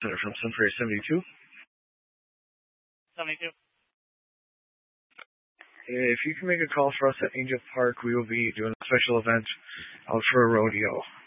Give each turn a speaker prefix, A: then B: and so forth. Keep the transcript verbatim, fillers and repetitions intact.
A: Center from Sun Prairie seventy-two.
B: seventy-two.
A: If you can make a call for us at Angel Park, we will be doing a special event out for a rodeo.